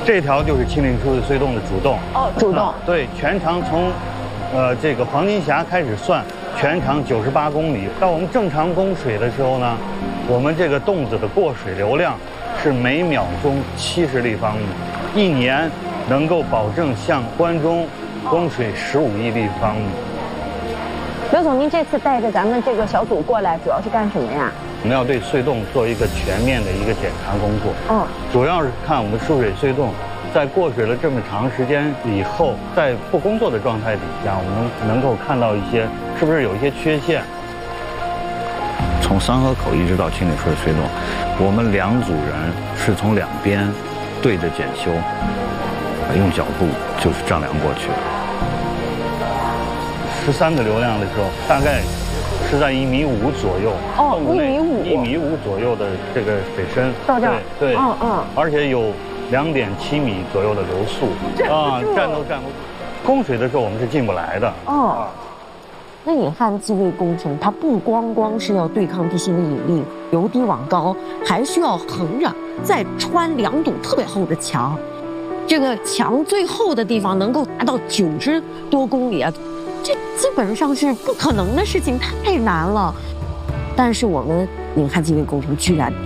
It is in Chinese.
这条就是清理出的隧洞的主洞。 哦，主洞。 对，全长从，这个黄金峡开始算，全长98公里。到我们正常供水的时候呢，我们这个洞子的过水流量是每秒钟70立方米，一年能够保证向关中供水15亿立方米。 刘总，您这次带着咱们这个小组过来，主要是干什么呀？ 我们要对隧洞做一个全面的一个检查工作。主要是看我们输水隧洞，在过水了这么长时间以后，在不工作的状态底下，我们能够看到一些是不是有一些缺陷。从三河口一直到清理出的隧洞，我们2组人是从2边对着检修，用脚步就是丈量过去。13的流量的时候，大概是在1.5米左右。 哦，1.5米。 1.5米左右的这个水深。 到这儿。 对。而且有2.7米左右的流速。站都站不住。供水的时候我们是进不来的。 那引汉济渭工程，它不光是要对抗地心的引力，由低往高，还需要横着再穿2堵特别厚的墙。这个墙最厚的地方能够达到90多公里啊！这基本上是不可能的事情，太难了。但是我们引汉济渭工程居然